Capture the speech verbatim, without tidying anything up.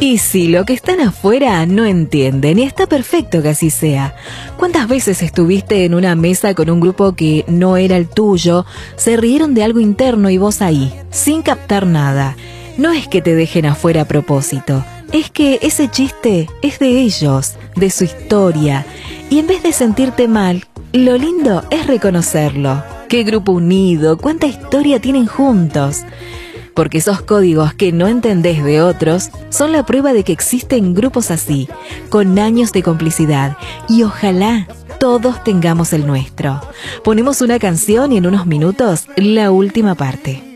Y si lo que están afuera no entienden, y está perfecto que así sea. ¿Cuántas veces estuviste en una mesa con un grupo que no era el tuyo, se rieron de algo interno y vos ahí, sin captar nada? No es que te dejen afuera a propósito, es que ese chiste es de ellos, de su historia, y en vez de sentirte mal, lo lindo es reconocerlo. ¡Qué grupo unido! ¡Cuánta historia tienen juntos! Porque esos códigos que no entendés de otros son la prueba de que existen grupos así, con años de complicidad, y ojalá todos tengamos el nuestro. Ponemos una canción y en unos minutos la última parte.